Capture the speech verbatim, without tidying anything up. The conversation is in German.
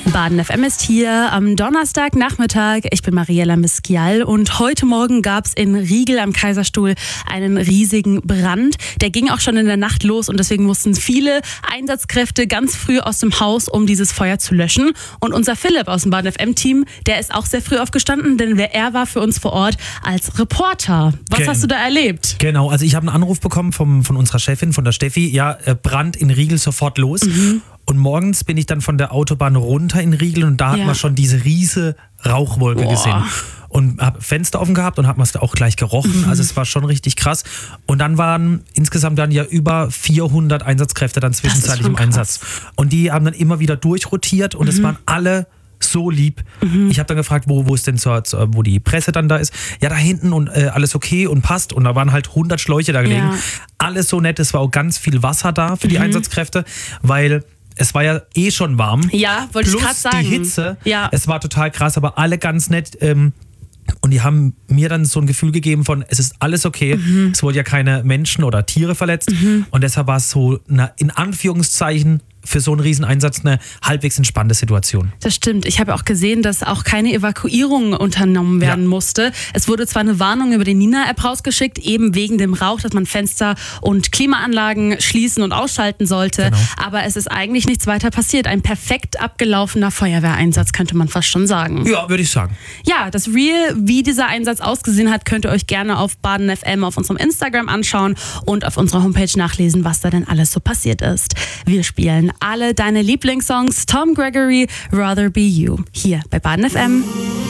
Baden F M ist hier am Donnerstagnachmittag. Ich bin Mariella Miskial und heute Morgen gab es in Riegel am Kaiserstuhl einen riesigen Brand. Der ging auch schon in der Nacht los und deswegen mussten viele Einsatzkräfte ganz früh aus dem Haus, um dieses Feuer zu löschen. Und unser Philipp aus dem Baden F M-Team, der ist auch sehr früh aufgestanden, denn er war für uns vor Ort als Reporter. Was Gen- hast du da erlebt? Genau, also ich habe einen Anruf bekommen vom, von unserer Chefin, von der Steffi. Ja, Brand in Riegel, sofort los. Mhm. Und morgens bin ich dann von der Autobahn runter in Riegel und da hat Ja. man schon diese riesige Rauchwolke Boah. gesehen. Und habe Fenster offen gehabt und habe es auch gleich gerochen. Mhm. Also es war schon richtig krass. Und dann waren insgesamt dann ja über vierhundert Einsatzkräfte dann zwischenzeitlich schon im Einsatz. Und die haben dann immer wieder durchrotiert und es waren alle so lieb. Mhm. Ich habe dann gefragt, wo, wo ist denn zur, zur, wo die Presse dann da ist. Ja, da hinten und äh, alles okay und passt. Und da waren halt hundert Schläuche da gelegen. Ja. Alles so nett. Es war auch ganz viel Wasser da für die Mhm. Einsatzkräfte, weil es war ja eh schon warm. Ja, wollte ich Plus gerade sagen. die Hitze. Ja. Es war total krass, aber alle ganz nett. Ähm, und die haben mir dann so ein Gefühl gegeben von, es ist alles okay. Mhm. Es wurden ja keine Menschen oder Tiere verletzt. Mhm. Und deshalb war es so eine, in Anführungszeichen, für so einen Rieseneinsatz eine halbwegs entspannte Situation. Das stimmt. Ich habe auch gesehen, dass auch keine Evakuierung unternommen werden Ja. musste. Es wurde zwar eine Warnung über die Nina-App rausgeschickt, eben wegen dem Rauch, dass man Fenster und Klimaanlagen schließen und ausschalten sollte. Genau. Aber es ist eigentlich nichts weiter passiert. Ein perfekt abgelaufener Feuerwehreinsatz, könnte man fast schon sagen. Ja, würde ich sagen. Ja, das Reel, wie dieser Einsatz ausgesehen hat, könnt ihr euch gerne auf Baden F M auf unserem Instagram anschauen und auf unserer Homepage nachlesen, was da denn alles so passiert ist. Wir spielen alle deine Lieblingssongs, Tom Gregory, Rather Be You, hier bei Baden F M.